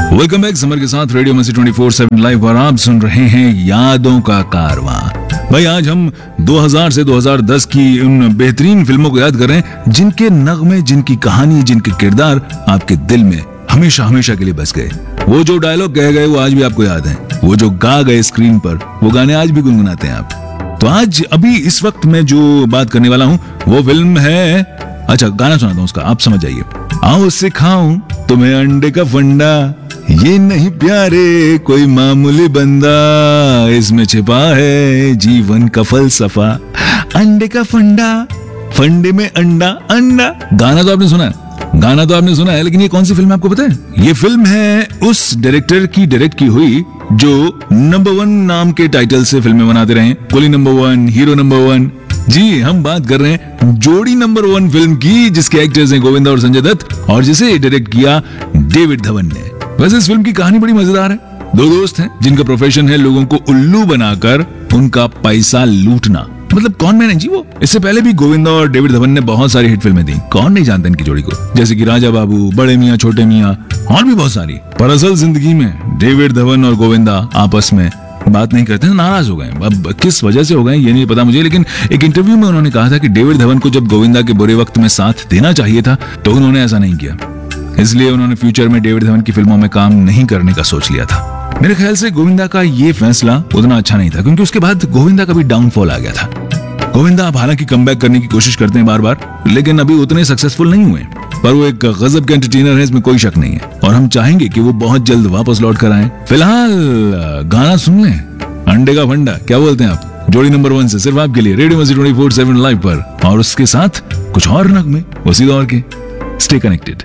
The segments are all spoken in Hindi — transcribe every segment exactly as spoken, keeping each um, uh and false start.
वेलकम बैक समर के साथ रेडियो मस्ती ट्वेंटी फोर सेवन लाइव पर आप सुन रहे हैं यादों का कारवां। भाई आज हम दो हज़ार से दो हज़ार दस की उन बेहतरीन फिल्मों को याद कर रहे हैं जिनके नगमे, जिनकी कहानी, जिनके किरदार आपके दिल में हमेशा हमेशा के लिए बस गए। वो जो डायलॉग कहे गए वो आज भी आपको याद है, वो जो गा गए स्क्रीन पर वो गाने आज भी गुनगुनाते हैं आप। तो आज अभी इस वक्त मैं जो बात करने वाला हूँ वो फिल्म है, अच्छा गाना सुनाता हूँ उसका, आप समझ जाइए। आओ सिखाऊं तुम्हें अंडे का फंडा, ये नहीं प्यारे कोई मामूली बंदा, इसमें छिपा है जीवन का फलसफा। अंडे का फंडा, फंडे में अंडा, अंडा। गाना तो आपने सुना है, गाना तो आपने सुना है, लेकिन ये कौन सी फिल्म है आपको पता है? ये फिल्म है उस डायरेक्टर की डायरेक्ट की हुई जो नंबर वन नाम के टाइटल से फिल्में बनाते रहे। कुली number one, hero number one. जी, हम बात कर रहे हैं जोड़ी नंबर वन फिल्म की, जिसके एक्टर्स हैं गोविंदा और संजय दत्त, और जिसे डायरेक्ट किया डेविड धवन ने। वैसे इस फिल्म की कहानी बड़ी मजेदार है। दो दोस्त हैं जिनका प्रोफेशन है लोगों को उल्लू बनाकर उनका पैसा लूटना। मतलब कौन मैन है जी वो। इससे पहले भी गोविंदा और डेविड धवन ने बहुत सारी हिट फिल्में दी, कौन नहीं जानता इनकी जोड़ी को, जैसे कि राजा बाबू, बड़े मियाँ छोटे मियाँ, और भी बहुत सारी। पर असल जिंदगी में डेविड धवन और गोविंदा आपस में बात नहीं करते, नाराज हो गए। अब किस वजह से हो गए ये नहीं पता मुझे, लेकिन एक इंटरव्यू में उन्होंने कहा था कि डेविड धवन को जब गोविंदा के बुरे वक्त में साथ देना चाहिए था तो उन्होंने ऐसा नहीं किया, इसलिए उन्होंने फ्यूचर में डेविड धवन की फिल्मों में काम नहीं करने का सोच लिया था। मेरे ख्याल से गोविंदा का ये फैसला उतना अच्छा नहीं था, क्योंकि उसके बाद गोविंदा का भी डाउनफॉल आ गया था। गोविंदा अब हालांकि कमबैक करने की कोशिश करते हैं बार बार, लेकिन अभी उतने सक्सेसफुल नहीं हुए। पर वो एक गजब के एंटरटेनर है, इसमें कोई शक नहीं है, और हम चाहेंगे कि वो बहुत जल्द वापस लौट कर आए। फिलहाल गाना सुन लें, अंडे का फंडा, क्या बोलते हैं आप? जोड़ी नंबर वन से सिर्फ आपके लिए रेडियो मस्ती ट्वेंटी फोर सेवन लाइव पर, और उसके साथ कुछ और नगमे उसी दौर के। Stay connected.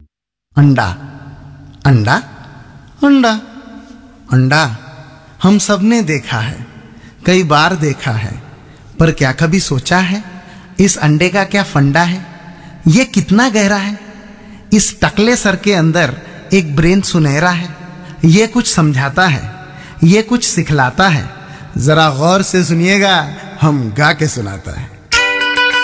अंडा अंडा अंडा अंडा हम सबने देखा है, कई बार देखा है, पर क्या कभी सोचा है इस अंडे का क्या फंडा है? ये कितना गहरा है? इस टकले सर के अंदर एक ब्रेन सुनहरा है, ये कुछ समझाता है, ये कुछ सिखलाता है। जरा गौर से सुनिएगा, हम गा के सुनाता है।